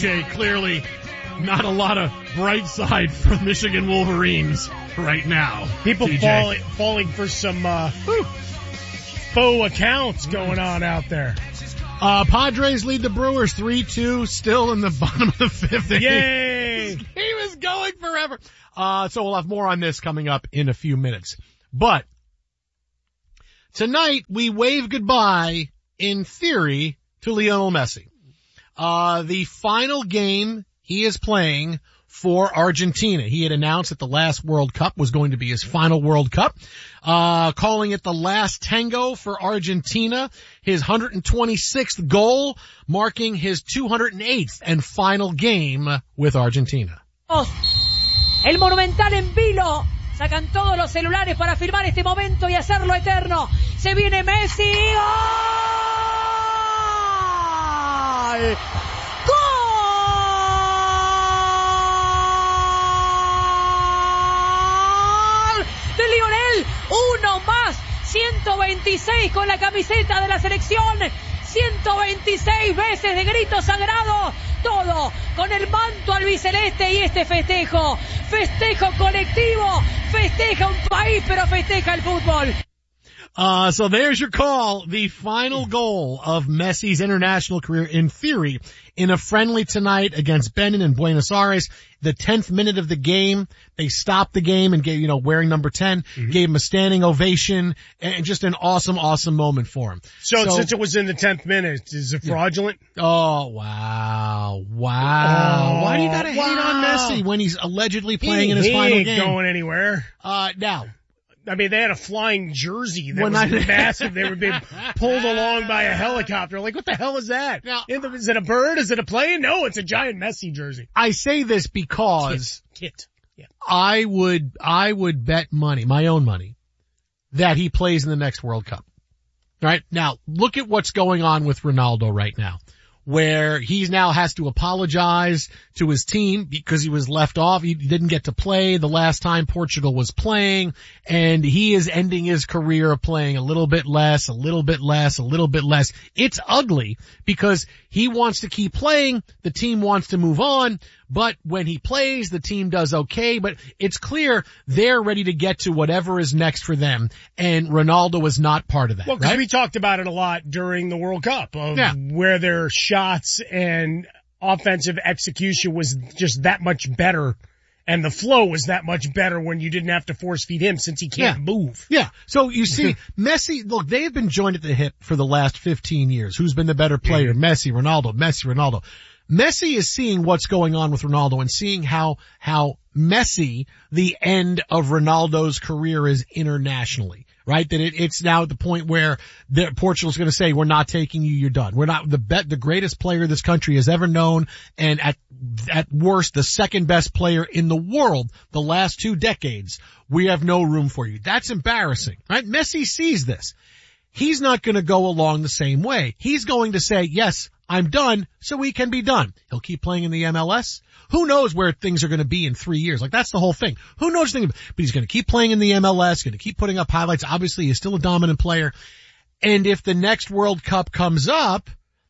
Okay, clearly not a lot of bright side for Michigan Wolverines right now. People falling for some faux accounts going on out there. Padres lead the Brewers 3-2, still in the bottom of the fifth. Yay! He was going forever. So we'll have more on this coming up in a few minutes. But tonight we wave goodbye, in theory, to Lionel Messi. The final game he is playing for Argentina. He had announced that the last World Cup was going to be his final World Cup, calling it the last tango for Argentina, his 126th goal, marking his 208th and final game with Argentina. El Monumental en vilo. Sacan todos los celulares para filmar este momento y hacerlo eterno. Se viene Messi. ¡Gol! De Lionel, uno más, 126 con la camiseta de la selección, 126 veces de grito sagrado, todo con el manto albiceleste y este festejo colectivo, festeja un país pero festeja el fútbol. So there's your call. The final goal of Messi's international career, in theory, in a friendly tonight against Benin in Buenos Aires. The 10th minute of the game, they stopped the game and gave, wearing number 10, gave him a standing ovation, and just an awesome, awesome moment for him. So since it was in the 10th minute, is it fraudulent? Oh, wow. Why do you gotta hate on Messi when he's allegedly playing in his final game? He ain't going anywhere. Now. I mean, they had a flying jersey that was massive. They were being pulled along by a helicopter. Like, what the hell is that? Now, is it a bird? Is it a plane? No, it's a giant Messi jersey. I say this because Kit. Yeah. I would bet money, my own money, that he plays in the next World Cup. Right? Now, look at what's going on with Ronaldo right now, where he now has to apologize to his team because he was left off. He didn't get to play the last time Portugal was playing, and he is ending his career playing a little bit less. It's ugly because he wants to keep playing. The team wants to move on, but when he plays, the team does okay, but it's clear they're ready to get to whatever is next for them, and Ronaldo is not part of that. Well, because right? we talked about it a lot during the World Cup of where their shots and offensive execution was just that much better, and the flow was that much better when you didn't have to force feed him since he can't move. Yeah. So you see, Messi, look, they have been joined at the hip for the last 15 years. Who's been the better player? Messi, Ronaldo. Messi is seeing what's going on with Ronaldo and seeing how messy the end of Ronaldo's career is internationally, right? That it's now at the point where Portugal's going to say, we're not taking you, you're done. We're not the greatest player this country has ever known, and at worst, the second best player in the world the last 2 decades. We have no room for you. That's embarrassing, right? Messi sees this. He's not going to go along the same way. He's going to say, yes, I'm done, so he can be done. He'll keep playing in the MLS. Who knows where things are going to be in 3 years? Like, that's the whole thing. Who knows things? But he's going to keep playing in the MLS, going to keep putting up highlights. Obviously, he's still a dominant player. And if the next World Cup comes up,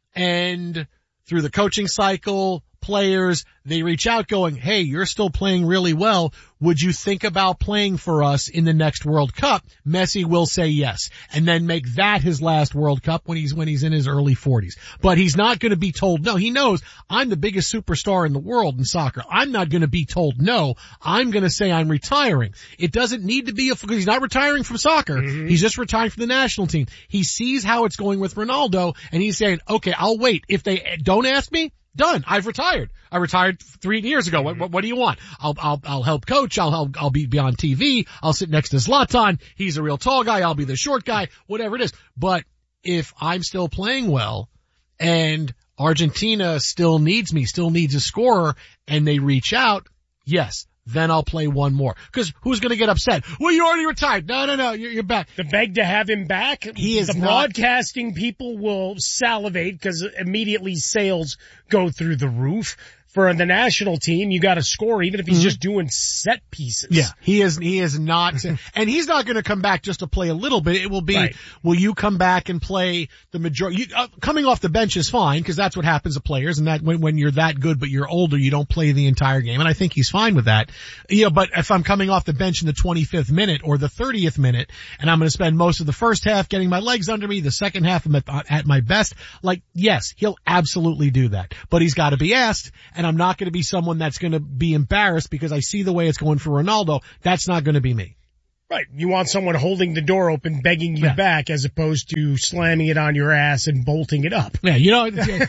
and through the coaching cycle, players, they reach out going, hey, you're still playing really well. Would you think about playing for us in the next World Cup? Messi will say yes, and then make that his last World Cup when he's in his early 40s. But he's not going to be told no. He knows, I'm the biggest superstar in the world in soccer. I'm not going to be told no. I'm going to say I'm retiring. It doesn't need to be because he's not retiring from soccer. He's just retiring from the national team. He sees how it's going with Ronaldo, and he's saying, okay, I'll wait. If they don't ask me, done. I've retired. I retired 3 years ago. What do you want? I'll help coach. I'll be on TV. I'll sit next to Zlatan. He's a real tall guy. I'll be the short guy. Whatever it is. But if I'm still playing well and Argentina still needs me, still needs a scorer, and they reach out, yes, then I'll play one more. Because who's going to get upset? Well, you already retired. No, you're back. To beg to have him back? He is the broadcasting people will salivate because immediately sales go through the roof. for the national team, you got to score, even if he's just doing set pieces. Yeah, he is not, and he's not going to come back just to play a little bit. It will be, will you come back and play the majority? Coming off the bench is fine, because that's what happens to players, and that when you're that good but you're older, you don't play the entire game, and I think he's fine with that. But if I'm coming off the bench in the 25th minute or the 30th minute, and I'm going to spend most of the first half getting my legs under me, the second half I'm at my best, yes, he'll absolutely do that, but he's got to be asked. And I'm not going to be someone that's going to be embarrassed because I see the way it's going for Ronaldo. That's not going to be me. Right. You want someone holding the door open, begging you back, as opposed to slamming it on your ass and bolting it up. Yeah, he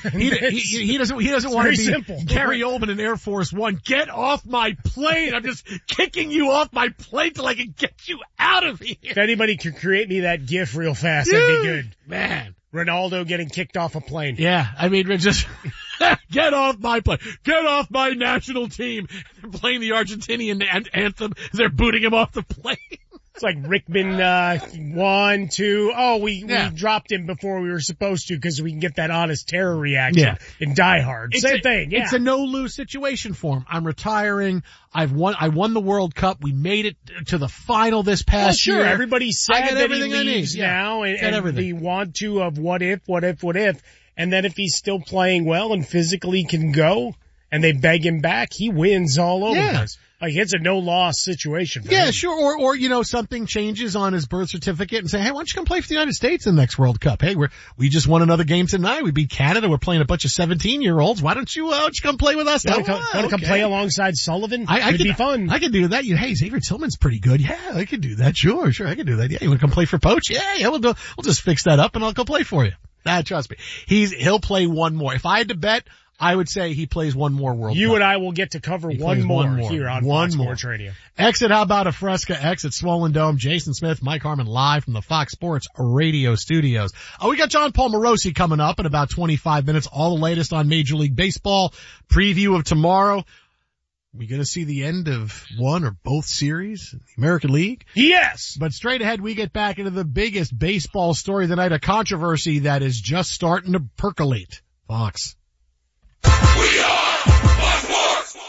doesn't want to be Gary Oldman in Air Force One. Get off my plane. I'm just kicking you off my plane till I can get you out of here. If anybody could create me that gif real fast, that'd be good. Man. Ronaldo getting kicked off a plane. Yeah, I mean, just get off my plane. Get off my national team. They're playing the Argentinian anthem. They're booting him off the plane. It's like Rickman, 1, 2. Oh, we dropped him before we were supposed to because we can get that honest terror reaction in Die Hard. Same thing. Yeah. It's a no-lose situation for him. I'm retiring. I won the World Cup. We made it to the final this past year. Everybody's sad that he leaves now, and the want to of what if, and then if he's still playing well and physically can go, and they beg him back, he wins all over us. Like, it's a no-loss situation for him. Yeah, sure. Or, something changes on his birth certificate and say, hey, why don't you come play for the United States in the next World Cup? Hey, we just won another game tonight. We beat Canada. We're playing a bunch of 17-year-olds. Why don't you come play with us? Want to come play alongside Sullivan? It'd be fun. I could do that. Hey, Xavier Tillman's pretty good. Yeah, I could do that. Sure, I could do that. Yeah, you want to come play for Poach? Yeah, we'll just fix that up and I'll go play for you. Trust me. He'll play one more. If I had to bet, I would say he plays one more World Cup. You and I will get to cover one more here on Fox Sports Radio. Exit, how about a Fresca Exit, Swollen Dome, Jason Smith, Mike Harmon live from the Fox Sports Radio studios. We got John Paul Morosi coming up in about 25 minutes. All the latest on Major League Baseball. Preview of tomorrow. We going to see the end of one or both series in the American League? Yes! But straight ahead, we get back into the biggest baseball story of the night, a controversy that is just starting to percolate. Fox. We are Fox Sports!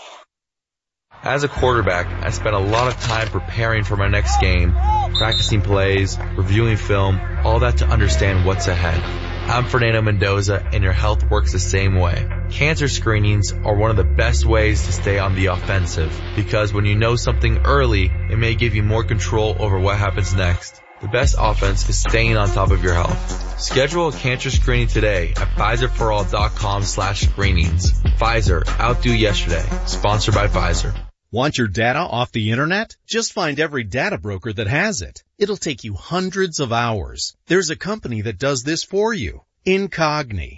As a quarterback, I spent a lot of time preparing for my next game, practicing plays, reviewing film, all that to understand what's ahead. I'm Fernando Mendoza, and your health works the same way. Cancer screenings are one of the best ways to stay on the offensive, because when you know something early, it may give you more control over what happens next. The best offense is staying on top of your health. Schedule a cancer screening today at PfizerForAll.com/screenings. Pfizer, outdo yesterday. Sponsored by Pfizer. Want your data off the internet? Just find every data broker that has it. It'll take you hundreds of hours. There's a company that does this for you. Incogni.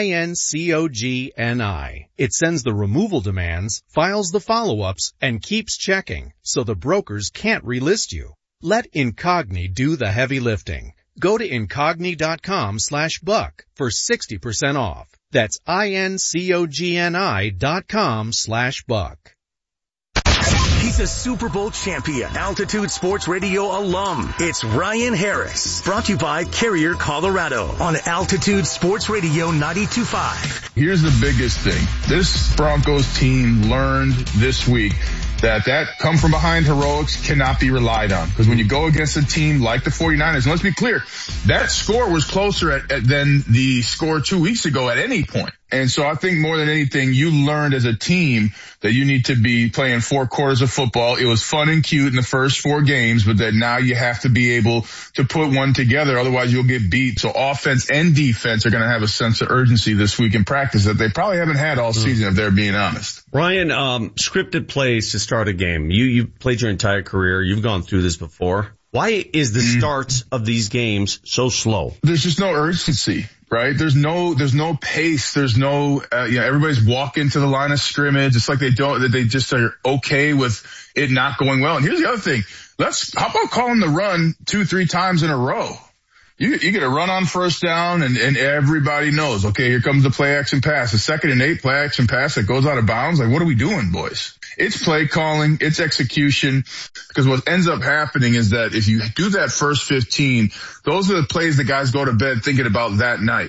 INCOGNI. It sends the removal demands, files the follow-ups, and keeps checking, so the brokers can't relist you. Let Incogni do the heavy lifting. Go to Incogni.com/buck for 60% off. That's INCOGNI.com/buck. He's a Super Bowl champion, Altitude Sports Radio alum. It's Ryan Harris, brought to you by Carrier Colorado on Altitude Sports Radio 92.5. Here's the biggest thing. This Broncos team learned this week that come from behind heroics cannot be relied on. Because when you go against a team like the 49ers, and let's be clear, that score was closer than the score 2 weeks ago at any point. And so I think more than anything, you learned as a team that you need to be playing 4 quarters of football. It was fun and cute in the first 4 games, but that now you have to be able to put one together. Otherwise you'll get beat. So offense and defense are going to have a sense of urgency this week in practice that they probably haven't had all season, if they're being honest. Ryan, scripted plays to start a game. You played your entire career. You've gone through this before. Why is the start of these games so slow? There's just no urgency, right? There's no pace. There's no, everybody's walking to the line of scrimmage. It's like they just are okay with it not going well. And here's the other thing. How about calling the run 2-3 times in a row? You get a run on first down and everybody knows, okay, here comes the play action pass. The 2nd and 8 play action pass that goes out of bounds. Like, what are we doing, boys? It's play calling, it's execution, because what ends up happening is that if you do that first 15, those are the plays the guys go to bed thinking about that night.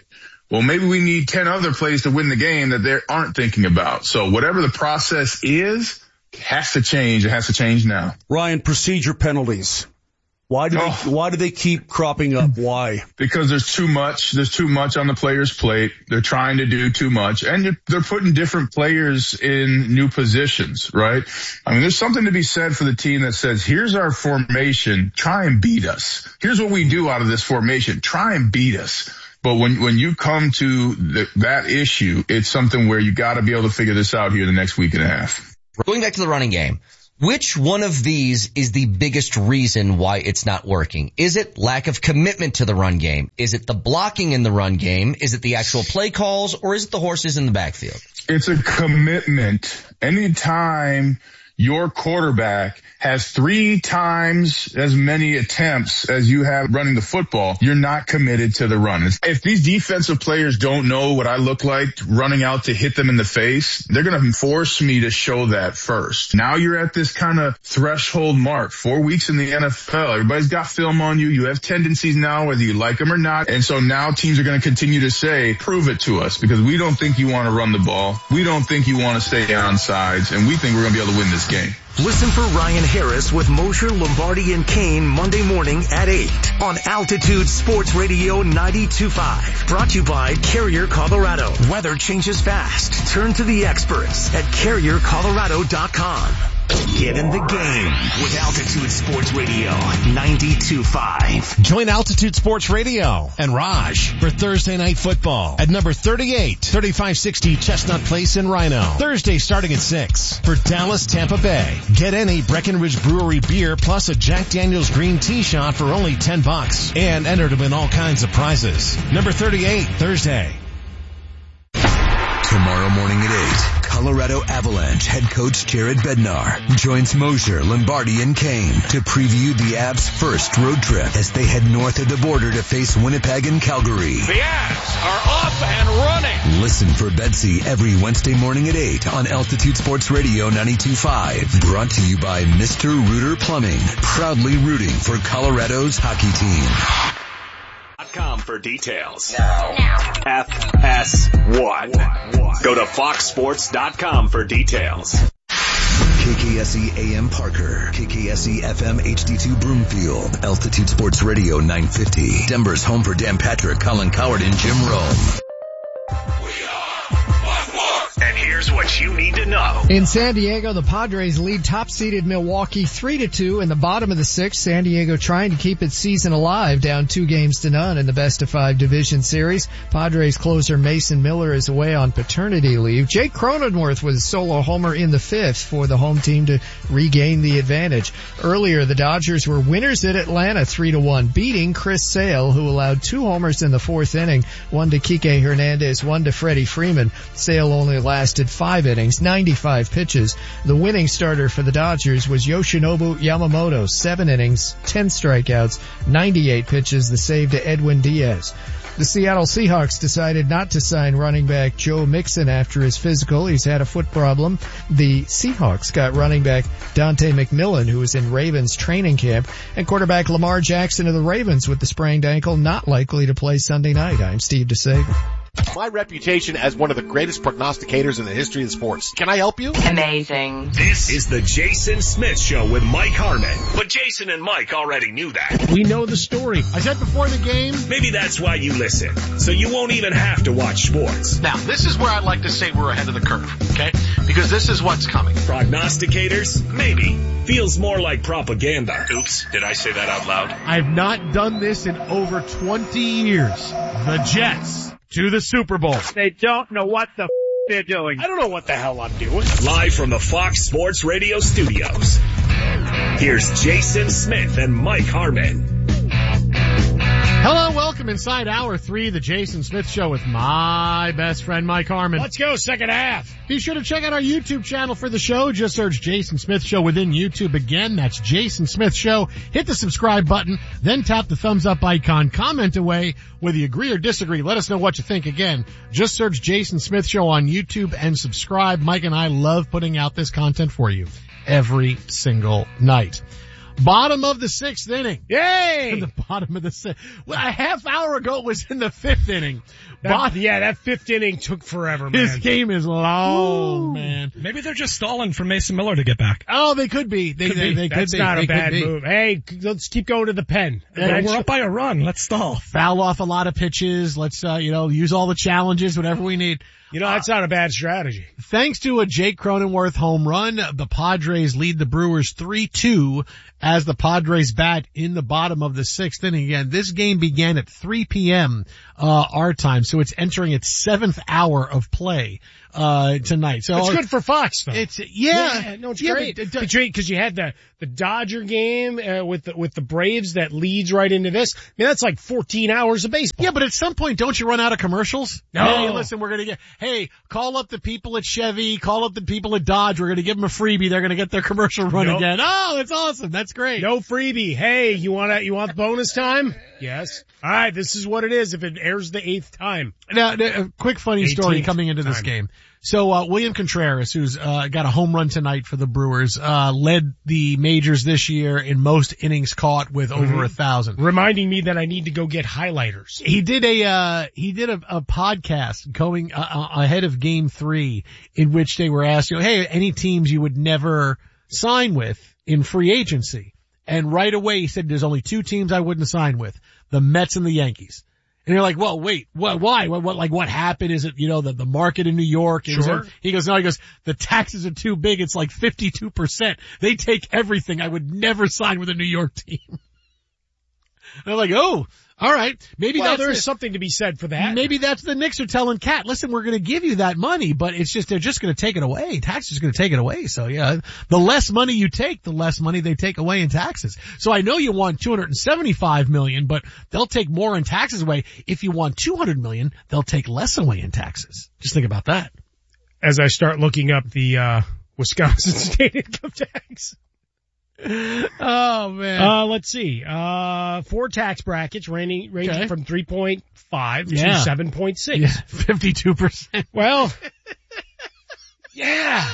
Well, maybe we need 10 other plays to win the game that they aren't thinking about. So whatever the process is, has to change. It has to change now. Ryan, procedure penalties. Why do they keep cropping up? Why? Because there's too much. There's too much on the player's plate. They're trying to do too much, and they're putting different players in new positions, right? I mean, there's something to be said for the team that says, here's our formation. Try and beat us. Here's what we do out of this formation. Try and beat us. But when you come to that issue, it's something where you got to be able to figure this out here in the next week and a half. Going back to the running game. Which one of these is the biggest reason why it's not working? Is it lack of commitment to the run game? Is it the blocking in the run game? Is it the actual play calls? Or is it the horses in the backfield? It's a commitment. Anytime your quarterback has 3 times as many attempts as you have running the football, you're not committed to the run. If these defensive players don't know what I look like running out to hit them in the face, they're going to force me to show that first. Now you're at this kind of threshold mark, 4 weeks in the NFL. Everybody's got film on you. You have tendencies now, whether you like them or not. And so now teams are going to continue to say, prove it to us, because we don't think you want to run the ball. We don't think you want to stay on sides, and we think we're going to be able to win this game. Listen for Ryan Harris with Mosher, Lombardi, and Kane Monday morning at 8 on Altitude Sports Radio 92.5. Brought to you by Carrier, Colorado. Weather changes fast. Turn to the experts at CarrierColorado.com. Get in the game with Altitude Sports Radio 92.5. Join Altitude Sports Radio and Raj for Thursday Night Football at number 38, 3560 Chestnut Place in Rhino. Thursday starting at 6 for Dallas, Tampa Bay. Get any Breckenridge Brewery beer plus a Jack Daniel's green tea shot for only $10 and enter to win all kinds of prizes. Number 38, Thursday. Tomorrow morning at 8, Colorado Avalanche head coach Jared Bednar joins Mosher, Lombardi, and Kane to preview the Avs' first road trip as they head north of the border to face Winnipeg and Calgary. The Avs are off and running. Listen for Betsy every Wednesday morning at 8 on Altitude Sports Radio 92.5. Brought to you by Mr. Rooter Plumbing, proudly rooting for Colorado's hockey team. For details. FS1. Go to foxsports.com for details. KKSE AM Parker, KKSE FM HD2 Broomfield, Altitude Sports Radio 950, Denver's home for Dan Patrick, Colin Coward, and Jim Rome. And here's what you need to know. In San Diego, the Padres lead top-seeded Milwaukee 3-2 in the bottom of the 6th. San Diego trying to keep its season alive, down 2-0 in the best-of-5 division series. Padres closer Mason Miller is away on paternity leave. Jake Cronenworth was a solo homer in the 5th for the home team to regain the advantage. Earlier, the Dodgers were winners at Atlanta 3-1, beating Chris Sale, who allowed 2 homers in the 4th inning, one to Kike Hernandez, one to Freddie Freeman. Sale only lasted 5 innings, 95 pitches. The winning starter for the Dodgers was Yoshinobu Yamamoto, 7 innings, 10 strikeouts, 98 pitches, the save to Edwin Diaz. The Seattle Seahawks decided not to sign running back Joe Mixon after his physical. He's had a foot problem. The Seahawks got running back Dante McMillan, who was in Ravens training camp, and quarterback Lamar Jackson of the Ravens with the sprained ankle, not likely to play Sunday night. I'm Steve DeSager. My reputation as one of the greatest prognosticators in the history of sports. Can I help you? Amazing. This is the Jason Smith Show with Mike Harmon. But Jason and Mike already knew that. We know the story. I said before the game. Maybe that's why you listen, so you won't even have to watch sports. Now, this is where I'd like to say we're ahead of the curve, okay? Because this is what's coming. Prognosticators? Maybe. Feels more like propaganda. Oops, did I say that out loud? I've not done this in over 20 years. The Jets to the Super Bowl. They don't know what the they're doing. I don't know what the hell I'm doing. Live from the Fox Sports Radio studios, here's Jason Smith and Mike Harmon. Hello, welcome inside Hour 3, the Jason Smith Show with my best friend Mike Harmon. Let's go, second half. Be sure to check out our YouTube channel for the show. Just search Jason Smith Show within YouTube. Again, that's Jason Smith Show. Hit the subscribe button, then tap the thumbs up icon. Comment away whether you agree or disagree. Let us know what you think. Again, just search Jason Smith Show on YouTube and subscribe. Mike and I love putting out this content for you every single night. Bottom of the 6th inning. Yay! In the bottom of the 6th. Well, a half hour ago it was in the 5th inning. That 5th inning took forever, man. His game is long, man. Maybe they're just stalling for Mason Miller to get back. Oh, they could be. They could be. That's not a bad move. Hey, let's keep going to the pen. We're up by a run. Let's stall. Foul off a lot of pitches. Let's, use all the challenges, whatever we need. That's not a bad strategy. Thanks to a Jake Cronenworth home run, the Padres lead the Brewers 3-2 as the Padres bat in the bottom of the 6th inning. Again, this game began at 3 p.m. Our time, so it's entering its 7th hour of play tonight. So it's good for Fox, though. It's great because you had the Dodger game with the Braves that leads right into this. I mean, that's like 14 hours of baseball. Yeah, but at some point, don't you run out of commercials? No. Hey, listen, we're gonna call up the people at Chevy, call up the people at Dodge. We're gonna give them a freebie. They're gonna get their commercial run again. Oh, that's awesome. That's great. No freebie. Hey, you want bonus time? Yes. All right, this is what it is if it airs the 8th time. Now, a quick funny story coming into this game. So, William Contreras, who's, got a home run tonight for the Brewers, led the majors this year in most innings caught with over 1,000. Reminding me that I need to go get highlighters. He did a podcast going, ahead of game 3 in which they were asked, hey, any teams you would never sign with in free agency? And right away he said, there's only 2 teams I wouldn't sign with, the Mets and the Yankees. And you're like, well, wait, why? What happened? Is it, the market in New York? Sure. He goes, the taxes are too big. It's like 52%. They take everything. I would never sign with a New York team. And I'm like, oh, all right. Maybe there's something to be said for that. Maybe that's the Knicks are telling Cat, listen, we're going to give you that money, but it's just, they're just going to take it away. Taxes are going to take it away. So yeah, the less money you take, the less money they take away in taxes. So I know you want $275 million, but they'll take more in taxes away. If you want $200 million, they'll take less away in taxes. Just think about that. As I start looking up the, Wisconsin state income tax. Oh man. Let's see. 4 tax brackets ranging from 3.5 to 7.6. Yeah, 52%. Well, yeah.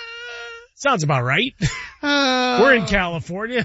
Sounds about right. We're in California.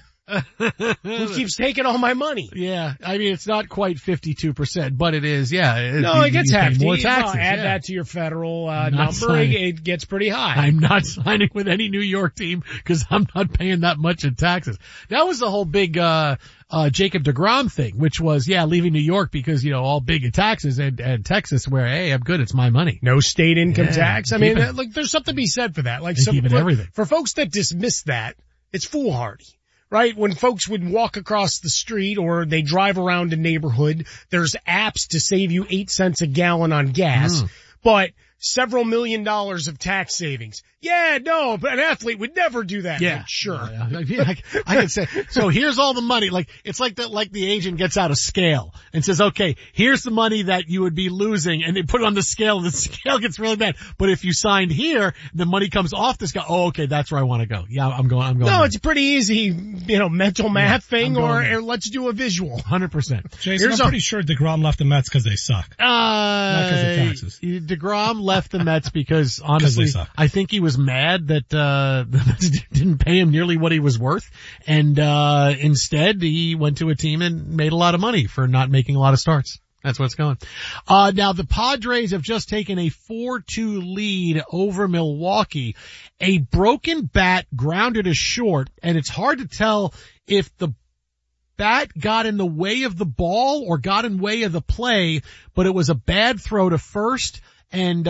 Who keeps taking all my money? Yeah, I mean, it's not quite 52%, but it is, yeah. No, it gets hefty. More taxes. Add that to your federal number, it gets pretty high. I'm not signing with any New York team because I'm not paying that much in taxes. That was the whole big Jacob deGrom thing, which was, leaving New York because, all big taxes and Texas where, hey, I'm good, it's my money. No state income tax. I mean, there's something to be said for that. Like everything. For folks that dismiss that, it's foolhardy. Right? When folks would walk across the street or they drive around a neighborhood, there's apps to save you 8 cents a gallon on gas, but several $1 million of tax savings. Yeah, no, but an athlete would never do that. Yeah, like, sure. I can say, so here's all the money. Like, it's like the agent gets out a scale and says, okay, here's the money that you would be losing, and they put it on the scale, and the scale gets really bad. But if you signed here, the money comes off the scale. Oh, okay, that's where I want to go. Yeah, I'm going. No, it's a pretty easy, mental math thing, or let's do a visual. 100%. Jason, I'm pretty sure DeGrom left the Mets because they suck. Not because of taxes. DeGrom left the Mets because, honestly, I think he was mad that the Mets didn't pay him nearly what he was worth, and instead he went to a team and made a lot of money for not making a lot of starts. That's what's going. Now the Padres have just taken a 4-2 lead over Milwaukee. A broken bat grounded a short, and it's hard to tell if the bat got in the way of the ball or got in the way of the play, but it was a bad throw to first, and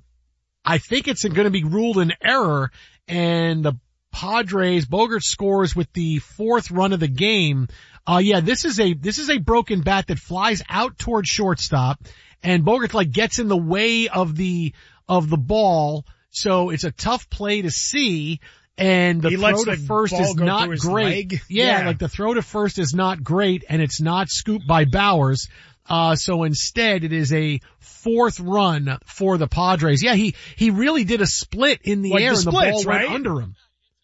I think it's going to be ruled an error, and the Padres, Bogart scores with the 4th run of the game. This is a broken bat that flies out towards shortstop, and Bogart gets in the way of the ball, so it's a tough play to see. And the throw to first is not great. Yeah, the throw to first is not great, and it's not scooped by Bowers. So instead it is a 4th run for the Padres. Yeah, he really did a split in the air, and the ball went under him.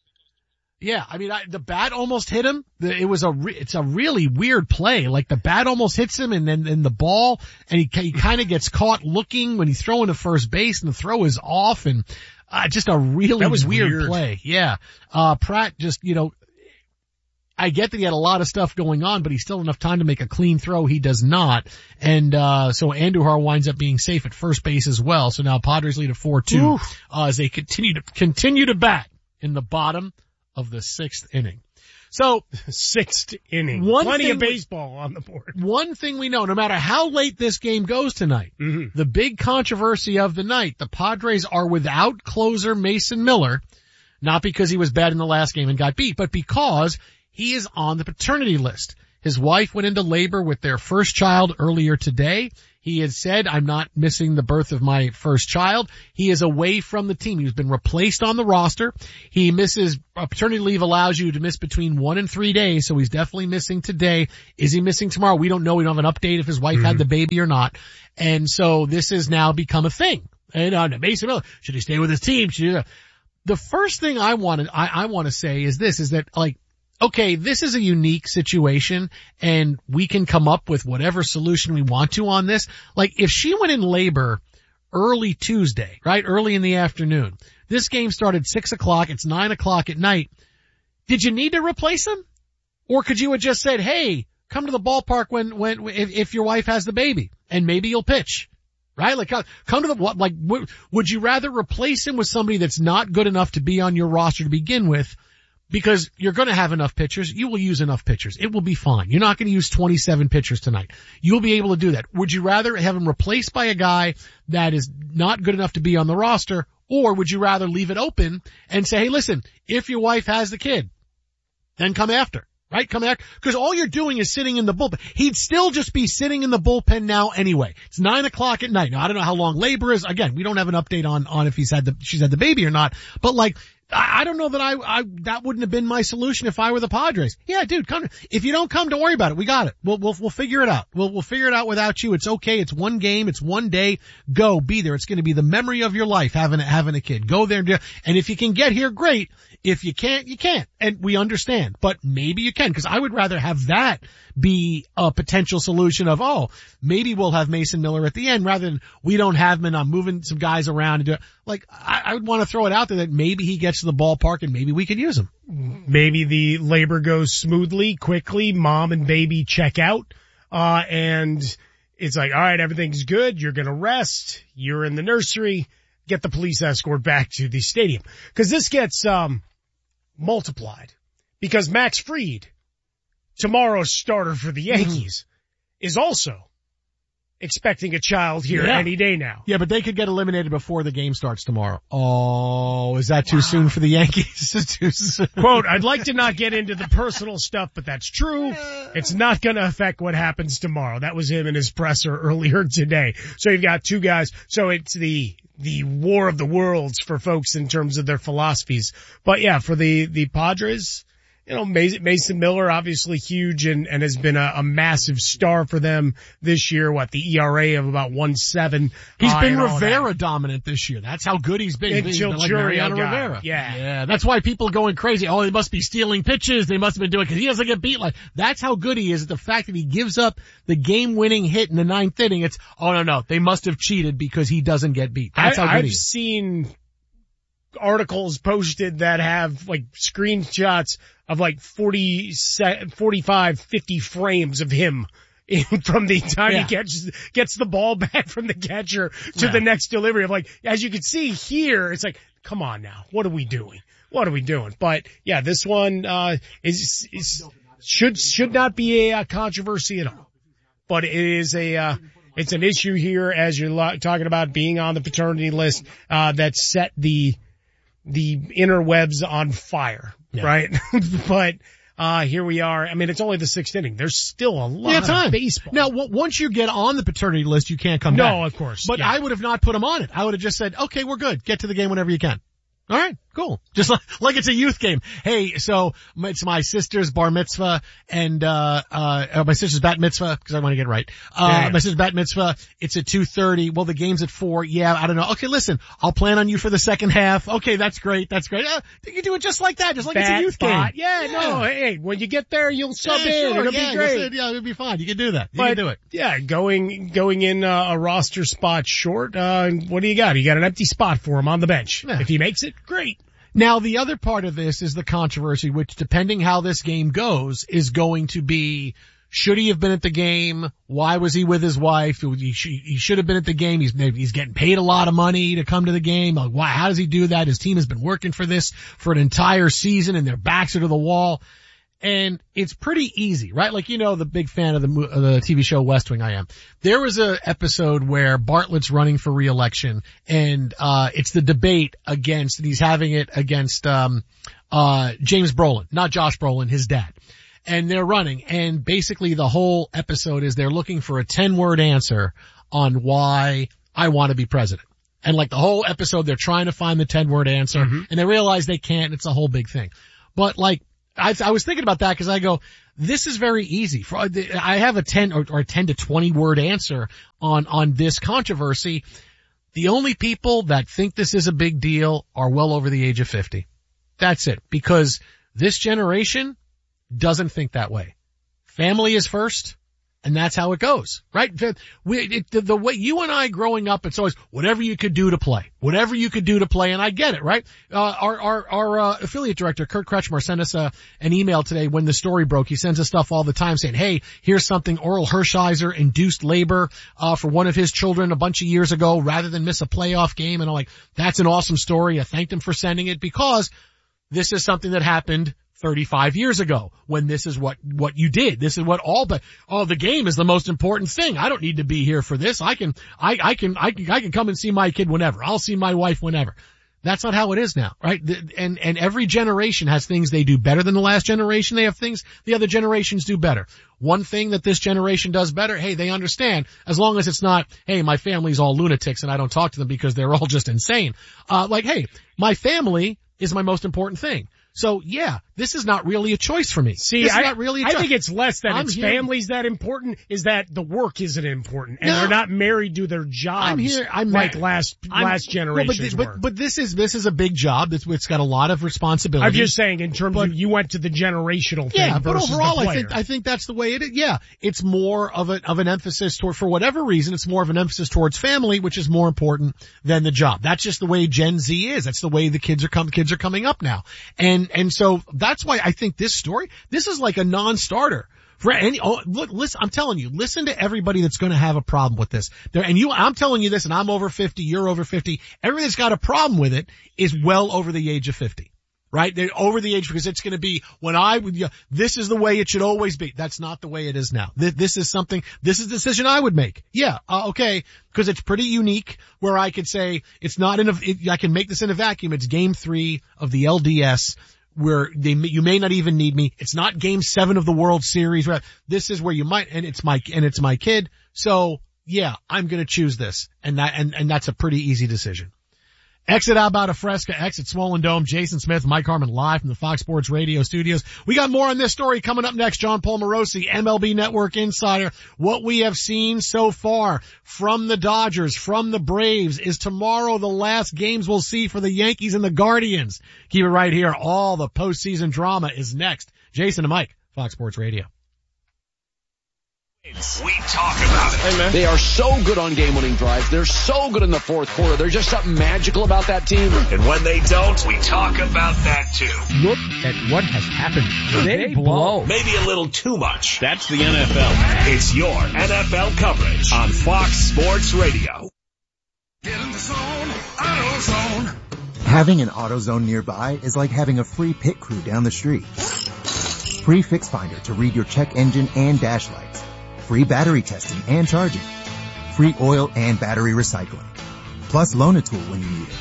Yeah, I mean, the bat almost hit him. It's a really weird play. Like, the bat almost hits him, and then the ball, and he kind of gets caught looking when he's throwing to first base, and the throw is off, and just a really weird play. Yeah. Pratt just, I get that he had a lot of stuff going on, but he's still enough time to make a clean throw. He does not. And, so Andujar winds up being safe at first base as well. So now Padres lead at 4-2, as they continue to bat in the bottom of the 6th inning. So, 6th inning. Plenty of baseball on the board. One thing we know, no matter how late this game goes tonight, the big controversy of the night, the Padres are without closer Mason Miller, not because he was bad in the last game and got beat, but because he is on the paternity list. His wife went into labor with their first child earlier today. He had said, I'm not missing the birth of my first child. He is away from the team. He's been replaced on the roster. He misses, paternity leave allows you to miss between 1 and 3 days, so he's definitely missing today. Is he missing tomorrow? We don't know. We don't have an update if his wife had the baby or not. And so this has now become a thing. And Mason Miller, should he stay with his team? The first thing I want to say is this, is that like, okay, this is a unique situation and we can come up with whatever solution we want to on this. Like if she went in labor early Tuesday, right? Early in the afternoon. This game started 6 o'clock. It's 9 o'clock at night. Did you need to replace him? Or could you have just said, hey, come to the ballpark if your wife has the baby and maybe you'll pitch? Right? Like come to the, would you rather replace him with somebody that's not good enough to be on your roster to begin with? Because you're going to have enough pitchers. You will use enough pitchers. It will be fine. You're not going to use 27 pitchers tonight. You'll be able to do that. Would you rather have him replaced by a guy that is not good enough to be on the roster, or would you rather leave it open and say, hey, listen, if your wife has the kid, then come after, right? Come after. Because all you're doing is sitting in the bullpen. He'd still just be sitting in the bullpen now anyway. It's 9 o'clock at night. Now, I don't know how long labor is. Again, we don't have an update on if she's had the baby or not. But like, I don't know that that wouldn't have been my solution if I were the Padres. Yeah, dude, come. If you don't come, don't worry about it. We got it. We'll figure it out. We'll figure it out without you. It's okay. It's one game. It's one day. Go. Be there. It's going to be the memory of your life having a kid. Go there and if you can get here, great. If you can't, you can't. And we understand. But maybe you can, because I would rather have that be a potential solution of, oh, maybe we'll have Mason Miller at the end rather than we don't have him and I'm moving some guys around and do it. Like, I would want to throw it out there that maybe he gets to the ballpark and maybe we could use him. Maybe the labor goes smoothly, quickly, mom and baby check out, and it's like, all right, everything's good. You're going to rest. You're in the nursery. Get the police escort back to the stadium. Cause this gets, multiplied because Max Fried, tomorrow's starter for the Yankees, is also expecting a child here any day now. Yeah, but they could get eliminated before the game starts tomorrow. Oh, is that too soon for the Yankees? Too soon. Quote, I'd like to not get into the personal stuff, but that's true. It's not going to affect what happens tomorrow. That was him in his presser earlier today. So you've got two guys. So it's the war of the worlds for folks in terms of their philosophies. But yeah, for the Padres, you know, Mason Miller, obviously huge and has been a massive star for them this year. The ERA of about 1.7. He's been Rivera dominant this year. That's how good he's been. He's been like Mariano Rivera. Yeah. That's why people are going crazy. Oh, they must be stealing pitches. They must have been doing, cause he doesn't get beat that's how good he is. The fact that he gives up the game-winning hit in the 9th inning, it's, oh no, they must have cheated because he doesn't get beat. That's how good he is. I've seen articles posted that have like screenshots of like 45, 50 frames of him from the time he gets the ball back from the catcher to the next delivery of like, as you can see here, it's like, come on now. What are we doing? But yeah, this one, should not be a controversy at all, but it is it's an issue here as you're talking about being on the paternity list, that set the interwebs on fire, right? But, here we are. I mean, it's only the 6th inning. There's still a lot of baseball. Now, once you get on the paternity list, you can't come back. No, of course. But I would have not put him on it. I would have just said, okay, we're good. Get to the game whenever you can. All right, cool. Just like it's a youth game. Hey, so it's my sister's bar mitzvah and, my sister's bat mitzvah, because I want to get it right. My sister's bat mitzvah, it's at 2:30. Well, the game's at 4. Yeah, I don't know. Okay, listen, I'll plan on you for the second half. Okay, that's great. You do it just like that, just like it's a youth game. Yeah, no, hey, when you get there, you'll sub in. Sure, it'll be great. It'll be fine. You can do that. You can do it. Yeah, going in a roster spot short, what do you got? You got an empty spot for him on the bench. Yeah. If he makes it, great. Now, the other part of this is the controversy, which, depending how this game goes, is going to be, should he have been at the game? Why was he with his wife? He should have been at the game. He's getting paid a lot of money to come to the game. Like, why? How does he do that? His team has been working for this for an entire season, and their backs are to the wall. And it's pretty easy, right? Like, you know, the big fan of the TV show West Wing I am. There was a episode where Bartlett's running for re-election, and it's the debate against, and he's having it against James Brolin, not Josh Brolin, his dad. And they're running, and basically the whole episode is they're looking for a 10-word answer on why I want to be president. And like the whole episode, they're trying to find the 10-word answer, and they realize they can't. It's a whole big thing. But like, I was thinking about that because I go, this is very easy. I have a 10 or 10 to 20 word answer on this controversy. The only people that think this is a big deal are well over the age of 50. That's it. Because this generation doesn't think that way. Family is first, and that's how it goes, right? The way you and I growing up, it's always whatever you could do to play, and I get it, right? Our affiliate director, Kurt Kretschmer, sent us an email today when the story broke. He sends us stuff all the time saying, hey, here's something. Oral Hershiser induced labor, for one of his children a bunch of years ago rather than miss a playoff game. And I'm like, that's an awesome story. I thanked him for sending it because this is something that happened 35 years ago when this is what you did. This is what the game is the most important thing. I don't need to be here for this. I can come and see my kid whenever. I'll see my wife whenever. That's not how it is now, right? And every generation has things they do better than the last generation. They have things the other generations do better. One thing that this generation does better, hey, they understand, as long as it's not, hey, my family's all lunatics and I don't talk to them because they're all just insane. Like, hey, my family is my most important thing. So yeah, this is not really a choice for me. See, I think it's less that it's family's that important, is that the work isn't important, and they're not married to their jobs like last generations were. But this is a big job. It's got a lot of responsibility. I'm just saying in terms of you went to the generational thing. Yeah, but overall, I think that's the way it is. Yeah, it's more of an emphasis for whatever reason, it's more of an emphasis towards family, which is more important than the job. That's just the way Gen Z is. That's the way the kids are coming up now, and so that's why I think this is like a non-starter for any. Look, listen, I'm telling you, listen to everybody that's going to have a problem with this. I'm telling you this, and I'm over 50, you're over 50. Everybody that's got a problem with it is well over the age of 50. Right? They're over the age because it's going to be this is the way it should always be. That's not the way it is now. This is a decision I would make. Yeah. Okay. Cause it's pretty unique where I could say it's not I can make this in a vacuum. It's game 3 of the LDS where you may not even need me. It's not game 7 of the World Series. This is where you might, and it's my kid. So yeah, I'm going to choose this. And that's a pretty easy decision. Exit out about a Fresca, exit Swollen Dome, Jason Smith, Mike Harmon live from the Fox Sports Radio studios. We got more on this story coming up next. John Paul Morosi, MLB Network insider. What we have seen so far from the Dodgers, from the Braves. Is tomorrow the last games we'll see for the Yankees and the Guardians? Keep it right here. All the postseason drama is next. Jason and Mike, Fox Sports Radio. We talk about it. Hey, man. They are so good on game-winning drives. They're so good in the fourth quarter. There's just something magical about that team. And when they don't, we talk about that too. Look at what has happened. They blow. Maybe a little too much. That's the NFL. It's your NFL coverage on Fox Sports Radio. Get in the zone, AutoZone. Having an AutoZone nearby is like having a free pit crew down the street. Free Fix Finder to read your check engine and dash lights. Free battery testing and charging. Free oil and battery recycling. Plus loan a tool when you need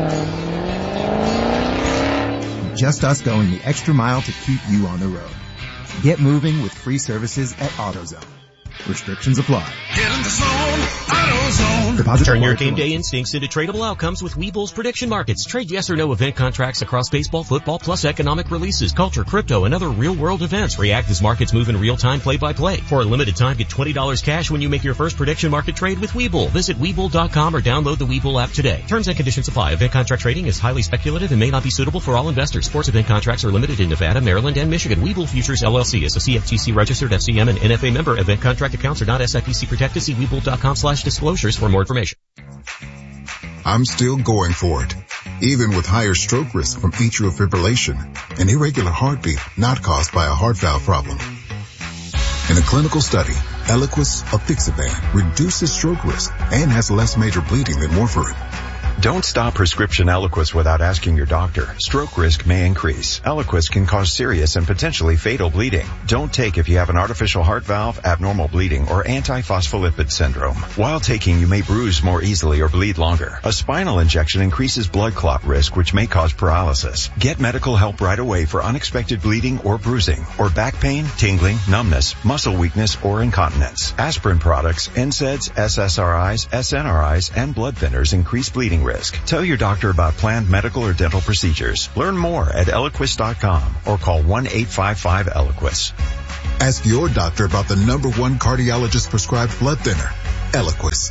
it. Just us going the extra mile to keep you on the road. Get moving with free services at AutoZone. Restrictions apply. Get in the zone, AutoZone. Deposit. Turn your game day instincts into tradable outcomes with Webull's prediction markets. Trade yes or no event contracts across baseball, football, plus economic releases, culture, crypto, and other real-world events. React as markets move in real time, play-by-play. For a limited time, get $20 cash when you make your first prediction market trade with Webull. Visit Webull.com or download the Webull app today. Terms and conditions apply. Event contract trading is highly speculative and may not be suitable for all investors. Sports event contracts are limited in Nevada, Maryland, and Michigan. Webull Futures LLC is a CFTC registered FCM and NFA member. Event contract accounts are not SIPC protected. See Webull.com/disclosures for more information. I'm still going for it. even with higher stroke risk from atrial fibrillation, an irregular heartbeat not caused by a heart valve problem. In a clinical study, Eliquis apixaban reduces stroke risk and has less major bleeding than warfarin. Don't stop prescription Eliquis without asking your doctor. Stroke risk may increase. Eliquis can cause serious and potentially fatal bleeding. Don't take if you have an artificial heart valve, abnormal bleeding, or antiphospholipid syndrome. While taking, you may bruise more easily or bleed longer. A spinal injection increases blood clot risk, which may cause paralysis. Get medical help right away for unexpected bleeding or bruising, or back pain, tingling, numbness, muscle weakness, or incontinence. Aspirin products, NSAIDs, SSRIs, SNRIs, and blood thinners increase bleeding risk. Tell your doctor about planned medical or dental procedures. Learn more at Eliquis.com or call 1-855-ELIQUIS. Ask your doctor about the #1 cardiologist prescribed blood thinner, Eliquis.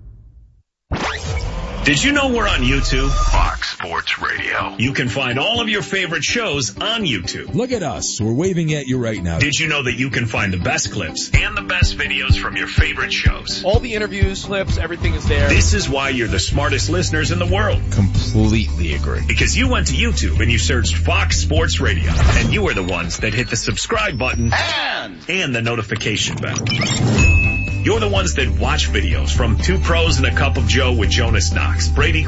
Did you know we're on YouTube? Fox Sports Radio. You can find all of your favorite shows on YouTube. Look at us. We're waving at you right now. Did you know that you can find the best clips and the best videos from your favorite shows? All the interviews, clips, everything is there. This is why you're the smartest listeners in the world. Completely agree. Because you went to YouTube and you searched Fox Sports Radio. And you were the ones that hit the subscribe button and the notification bell. You're the ones that watch videos from Two Pros and a Cup of Joe with Jonas Knox, Brady